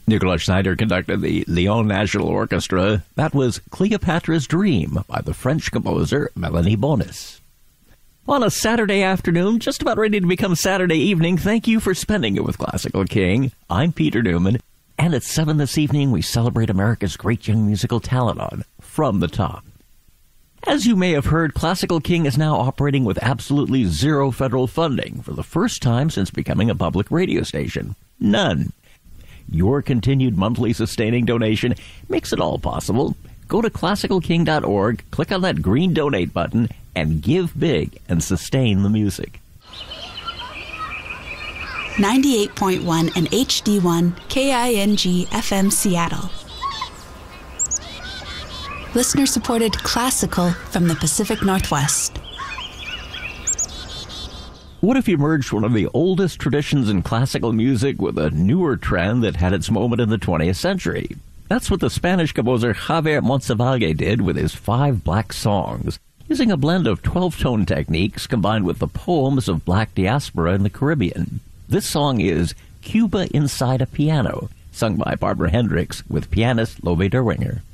Nicola Schneider conducted the Lyon National Orchestra. That was Cleopatra's Dream by the French composer Melanie Bonis. On a Saturday afternoon, just about ready to become Saturday evening, thank you for spending it with Classical King. I'm Peter Newman, and at 7 this evening, we celebrate America's great young musical talent on From the Top. As you may have heard, Classical King is now operating with absolutely zero federal funding for the first time since becoming a public radio station. None. Your continued monthly sustaining donation makes it all possible. Go to classicalking.org, click on that green donate button, and give big and sustain the music. 98.1 and HD1 KING FM Seattle. Listener-supported classical from the Pacific Northwest. What if you merged one of the oldest traditions in classical music with a newer trend that had its moment in the 20th century? That's what the Spanish composer Javier Montsalve did with his 5 black songs, using a blend of 12-tone techniques combined with the poems of black diaspora in the Caribbean. This song is Cuba Inside a Piano, sung by Barbara Hendricks with pianist Love Derwinger.